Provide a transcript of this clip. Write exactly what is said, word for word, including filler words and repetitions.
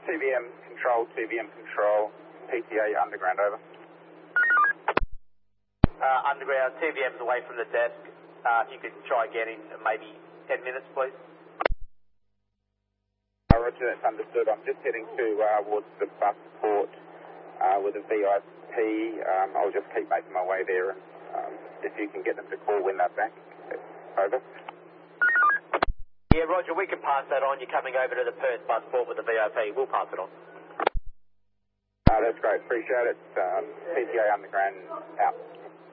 T V M control, T V M control, P T A underground, over. Uh, underground, T V M's away from the desk. Uh, if you could try again in maybe ten minutes, please. Uh, Roger, that's understood. I'm just heading to, uh, towards the bus port uh, with a V I P. Um, I'll just keep making my way there. And, um, if you can get them to call when they're back. Over. Yeah, Roger, we can pass that on. You're coming over to the Perth bus port with the V I P. We'll pass it on. Uh, that's great. Appreciate it. Um, P T A underground out.